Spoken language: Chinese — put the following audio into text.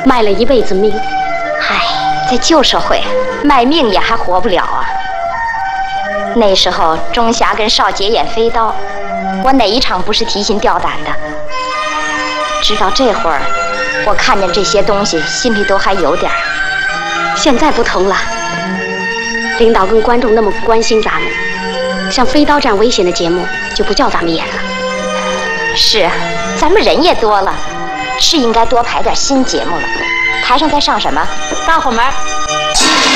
卖了一辈子命。 唉，在旧社会，卖命也还活不了啊。那时候钟霞跟少杰演飞刀，我哪一场不是提心吊胆的？直到这会儿，我看见这些东西，心里都还有点儿。 现在不同了，领导跟观众那么关心咱们，像飞刀这样危险的节目就不叫咱们演了。 是，咱们人也多了，是应该多排点新节目了。台上在上什么？ 大伙门。